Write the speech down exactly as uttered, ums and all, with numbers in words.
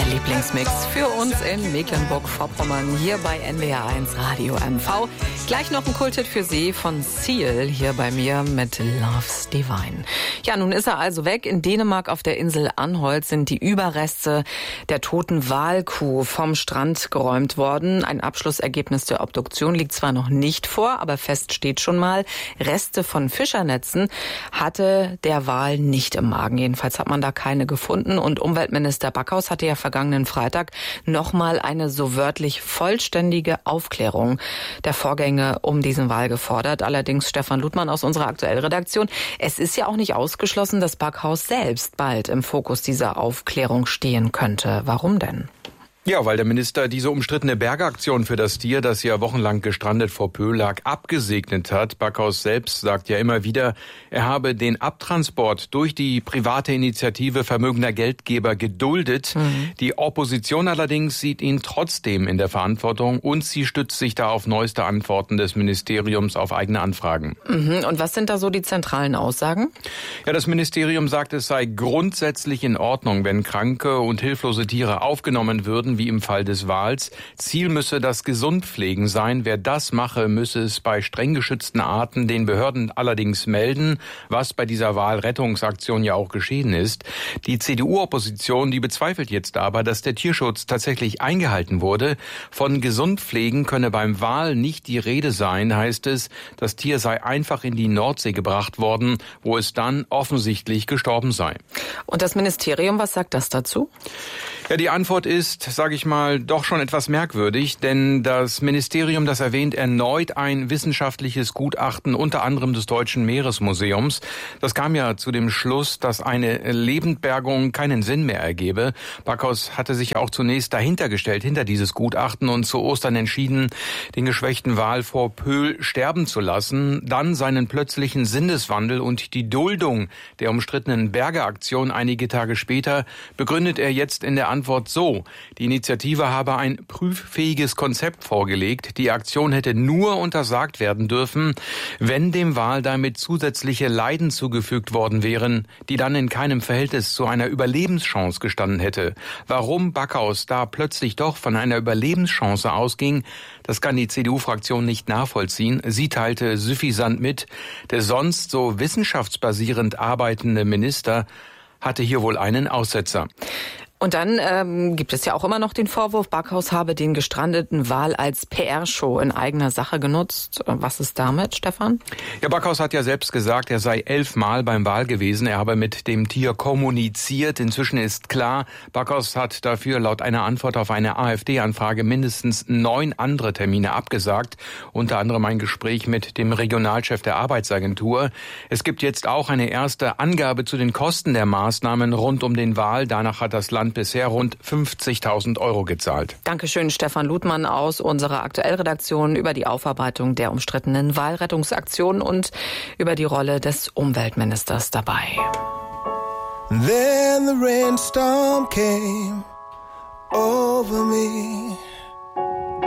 Lieblingsmix für uns in Mecklenburg-Vorpommern hier bei N D R eins Radio M V. Gleich noch ein Kulthit für Sie von Seal hier bei mir mit Love's Divine. Ja, nun ist er also weg. In Dänemark auf der Insel Anholt sind die Überreste der toten Walkuh vom Strand geräumt worden. Ein Abschlussergebnis der Obduktion liegt zwar noch nicht vor, aber fest steht schon mal, Reste von Fischernetzen hatte der Wal nicht im Magen. Jedenfalls hat man da keine gefunden. Und Umweltminister Backhaus hatte ja vergangenen Freitag nochmal eine so wörtlich vollständige Aufklärung der Vorgänge um diesen Wal gefordert. Allerdings Stefan Ludmann aus unserer Aktuellredaktion. Es ist ja auch nicht ausgeschlossen, dass Backhaus selbst bald im Fokus dieser Aufklärung stehen könnte. Warum denn? Ja, weil der Minister diese umstrittene Bergeaktion für das Tier, das ja wochenlang gestrandet vor Pöhl lag, abgesegnet hat. Backhaus selbst sagt ja immer wieder, er habe den Abtransport durch die private Initiative vermögender Geldgeber geduldet. Mhm. Die Opposition allerdings sieht ihn trotzdem in der Verantwortung und sie stützt sich da auf neueste Antworten des Ministeriums auf eigene Anfragen. Mhm. Und was sind da so die zentralen Aussagen? Ja, das Ministerium sagt, es sei grundsätzlich in Ordnung, wenn kranke und hilflose Tiere aufgenommen würden, wie im Fall des Wals. Ziel müsse das Gesundpflegen sein. Wer das mache, müsse es bei streng geschützten Arten den Behörden allerdings melden, was bei dieser Walrettungsaktion ja auch geschehen ist. Die C D U-Opposition, die bezweifelt jetzt aber, dass der Tierschutz tatsächlich eingehalten wurde. Von Gesundpflegen könne beim Wal nicht die Rede sein, heißt es. Das Tier sei einfach in die Nordsee gebracht worden, wo es dann offensichtlich gestorben sei. Und das Ministerium, was sagt das dazu? Ja, die Antwort ist, sage ich mal, doch schon etwas merkwürdig, denn das Ministerium, das erwähnt erneut ein wissenschaftliches Gutachten, unter anderem des Deutschen Meeresmuseums. Das kam ja zu dem Schluss, dass eine Lebendbergung keinen Sinn mehr ergebe. Backhaus hatte sich auch zunächst dahinter gestellt, hinter dieses Gutachten, und zu Ostern entschieden, den geschwächten Wal vor Pöhl sterben zu lassen. Dann seinen plötzlichen Sinneswandel und die Duldung der umstrittenen Bergeaktion einige Tage später begründet er jetzt in der Antwort so: Die Initiative habe ein prüffähiges Konzept vorgelegt. Die Aktion hätte nur untersagt werden dürfen, wenn dem Wal damit zusätzliche Leiden zugefügt worden wären, die dann in keinem Verhältnis zu einer Überlebenschance gestanden hätte. Warum Backhaus da plötzlich doch von einer Überlebenschance ausging, das kann die C D U-Fraktion nicht nachvollziehen. Sie teilte suffisant mit, der sonst so wissenschaftsbasierend arbeitende Minister hatte hier wohl einen Aussetzer. Und dann ähm, gibt es ja auch immer noch den Vorwurf, Backhaus habe den gestrandeten Wal als P R-Show in eigener Sache genutzt. Was ist damit, Stefan? Ja, Backhaus hat ja selbst gesagt, er sei elfmal beim Wal gewesen. Er habe mit dem Tier kommuniziert. Inzwischen ist klar, Backhaus hat dafür laut einer Antwort auf eine AfD-Anfrage mindestens neun andere Termine abgesagt. Unter anderem ein Gespräch mit dem Regionalchef der Arbeitsagentur. Es gibt jetzt auch eine erste Angabe zu den Kosten der Maßnahmen rund um den Wal. Danach hat das Land bisher rund fünfzigtausend Euro gezahlt. Dankeschön, Stefan Ludmann aus unserer Aktuellredaktion über die Aufarbeitung der umstrittenen Walrettungsaktion und über die Rolle des Umweltministers dabei. Then the rainstorm came over me.